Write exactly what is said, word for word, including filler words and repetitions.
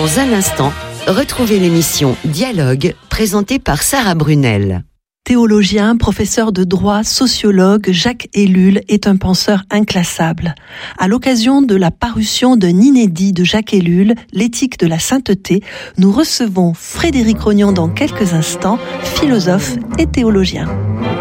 Dans un instant, retrouvez l'émission Dialogue, présentée par Sarah Brunel. Théologien, professeur de droit, sociologue, Jacques Ellul est un penseur inclassable. À l'occasion de la parution d'un inédit de Jacques Ellul, L'éthique de la sainteté, nous recevons Frédéric Rognon dans quelques instants, philosophe et théologien.